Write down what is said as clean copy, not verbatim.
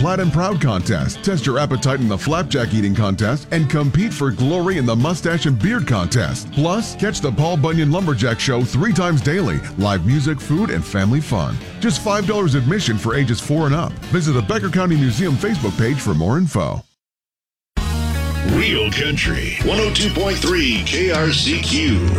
Plaid and Proud contest, test your appetite in the flapjack eating contest, and compete for glory in the mustache and beard contest. Plus, catch the Paul Bunyan Lumberjack Show 3 times daily. Live music, food, and family fun. Just $5 admission for ages 4 and up. Visit the Becker County Museum Facebook page for more info. Real Country 102.3 KRCQ.